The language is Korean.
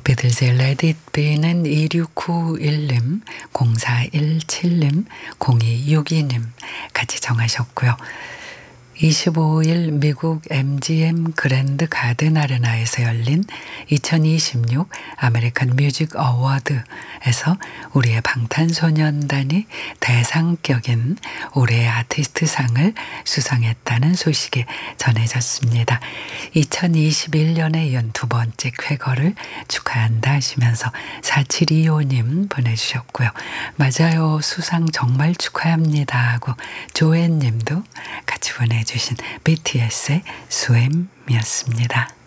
비틀즈의 Let It Be는 2691님, 0417님, 0262님 같이 정하셨고요. 25일 미국 MGM 그랜드 가든 아레나에서 열린 2026 아메리칸 뮤직 어워드에서 우리의 방탄소년단이 대상격인 올해의 아티스트상을 수상했다는 소식이 전해졌습니다. 2021년에 이은 두 번째 쾌거를 축하한다 하시면서 4725님 보내주셨고요. 맞아요. 수상 정말 축하합니다 하고 조앤님도 같이 보내주신 BTS의 스웸이었습니다.